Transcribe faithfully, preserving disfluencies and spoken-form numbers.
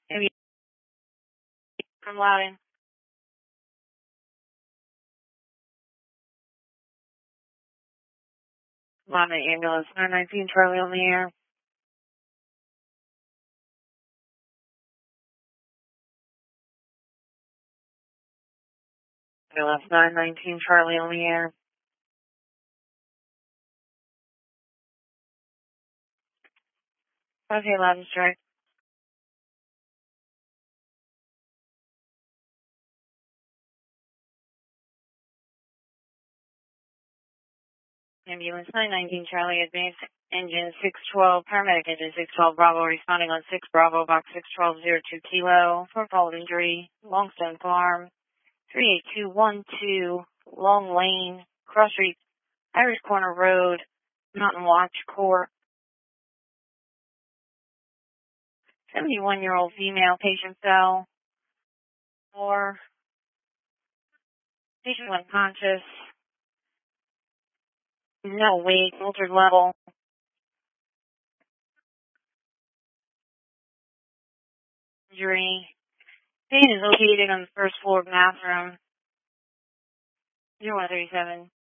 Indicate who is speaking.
Speaker 1: Maybe from Loudon. Loudon ambulance nine nineteen Charlie on the air. Ambulance nine nineteen Charlie on the air. Okay, Loudon Strike. Ambulance nine nineteen Charlie, advanced engine six twelve, paramedic engine six twelve Bravo responding on six Bravo, box six twelve zero two kilo, for fault injury, Longstone Farm, three eight two one two, Long Lane, Cross Street, Irish Corner Road, Mountain Watch Court. seventy-one-year-old female patient fell, or patient unconscious, no weight, altered level, injury. Patient is located on the first floor bathroom, zero one three seven.